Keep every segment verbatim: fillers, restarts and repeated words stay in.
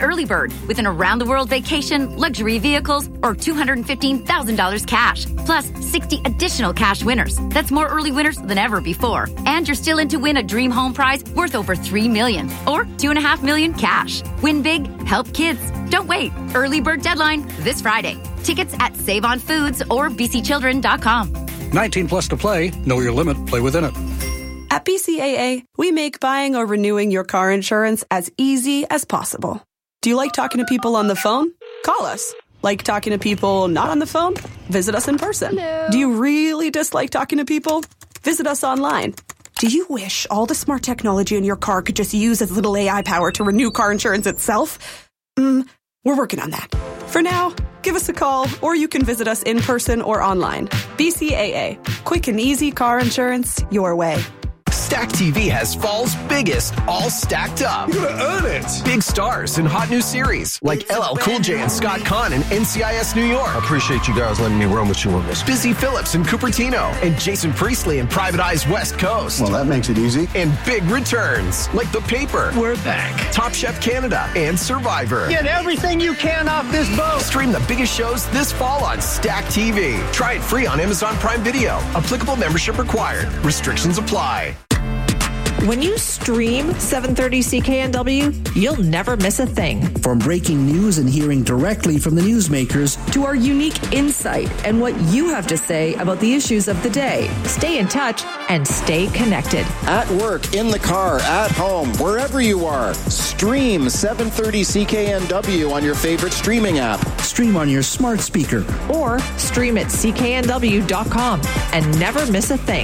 early bird with an around-the-world vacation, luxury vehicles, or two hundred fifteen thousand dollars cash, plus sixty additional cash winners. That's more early winners than ever before. And you're still in to win a dream home prize worth over three million dollars or two point five million dollars cash. Win big, help kids. Don't wait. Early bird deadline this Friday. Tickets at Save on Foods or b c children dot com. nineteen plus to play. Know your limit. Play within it. At B C A A, we make buying or renewing your car insurance as easy as possible. Do you like talking to people on the phone? Call us. Like talking to people not on the phone? Visit us in person. Hello. Do you really dislike talking to people? Visit us online. Do you wish all the smart technology in your car could just use as little A I power to renew car insurance itself? Mm, we're working on that. For now, give us a call, or you can visit us in person or online. B C A A. Quick and easy car insurance your way. Stack T V has fall's biggest, all stacked up. You're gonna earn it. Big stars in hot new series like L L Cool J and Scott Conn in N C I S New York. I appreciate you guys letting me run with you on this. Busy Phillips in Cupertino and Jason Priestley in Private Eyes West Coast. Well, that makes it easy. And big returns like The Paper. We're back. Top Chef Canada and Survivor. Get everything you can off this boat. Stream the biggest shows this fall on Stack T V. Try it free on Amazon Prime Video. Applicable membership required. Restrictions apply. When you stream seven thirty C K N W, you'll never miss a thing. From breaking news and hearing directly from the newsmakers to our unique insight and what you have to say about the issues of the day. Stay in touch and stay connected. At work, in the car, at home, wherever you are, stream seven thirty C K N W on your favorite streaming app. Stream on your smart speaker. Or stream at c k n w dot com and never miss a thing.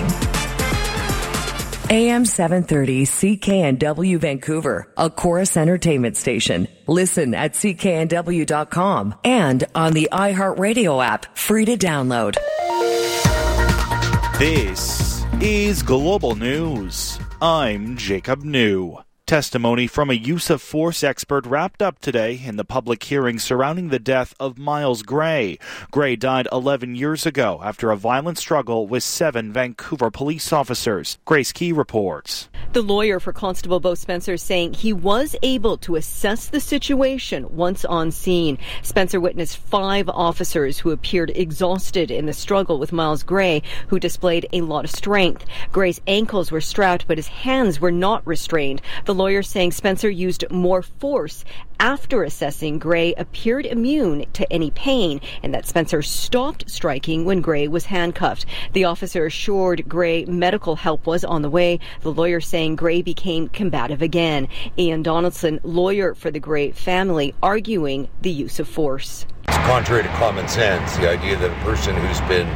A M seven thirty C K N W Vancouver, a Chorus Entertainment station. Listen at c k n w dot com and on the iHeartRadio app, free to download. This is Global News. I'm Jacob New. Testimony from a use of force expert wrapped up today in the public hearing surrounding the death of Miles Gray. Gray died eleven years ago after a violent struggle with seven Vancouver police officers. Grace Key reports. The lawyer for Constable Bo Spencer saying he was able to assess the situation once on scene. Spencer witnessed five officers who appeared exhausted in the struggle with Miles Gray, who displayed a lot of strength. Gray's ankles were strapped, but his hands were not restrained. The lawyer saying Spencer used more force after assessing Gray appeared immune to any pain and that Spencer stopped striking when Gray was handcuffed. The officer assured Gray medical help was on the way. The lawyer saying Gray became combative again. Ian Donaldson, lawyer for the Gray family, arguing the use of force. It's contrary to common sense, the idea that a person who's been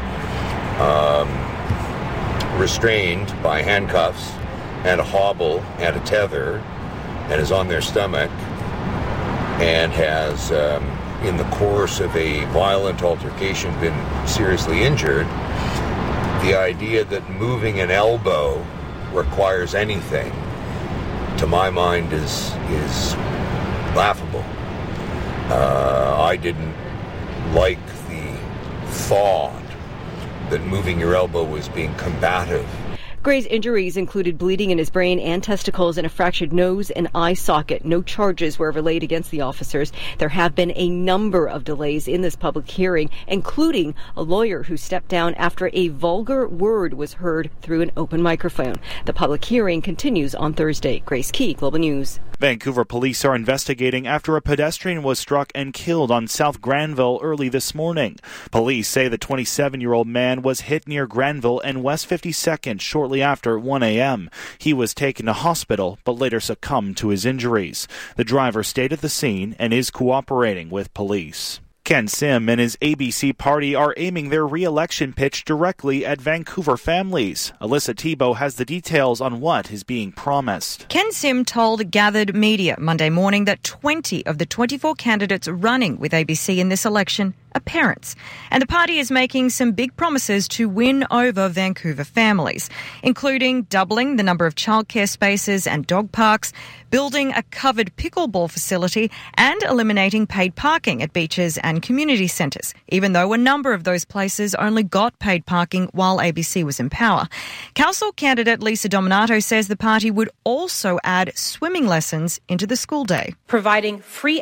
um, restrained by handcuffs and a hobble and a tether and is on their stomach and has, um, in the course of a violent altercation, been seriously injured, the idea that moving an elbow requires anything, to my mind, is is laughable. Uh, I didn't like the thought that moving your elbow was being combative. Gray's injuries included bleeding in his brain and testicles and a fractured nose and eye socket. No charges were ever laid against the officers. There have been a number of delays in this public hearing, including a lawyer who stepped down after a vulgar word was heard through an open microphone. The public hearing continues on Thursday. Grace Key, Global News. Vancouver police are investigating after a pedestrian was struck and killed on South Granville early this morning. Police say the twenty-seven-year-old man was hit near Granville and West fifty-second shortly after one a.m. He was taken to hospital but later succumbed to his injuries. The driver stayed at the scene and is cooperating with police. Ken Sim and his A B C party are aiming their re-election pitch directly at Vancouver families. Alyssa Thibault has the details on what is being promised. Ken Sim told gathered media Monday morning that twenty of the twenty-four candidates running with A B C in this election are parents. And the party is making some big promises to win over Vancouver families, including doubling the number of childcare spaces and dog parks, building a covered pickleball facility, and eliminating paid parking at beaches and community centres, even though a number of those places only got paid parking while A B C was in power. Council candidate Lisa Dominato says the party would also add swimming lessons into the school day. Providing free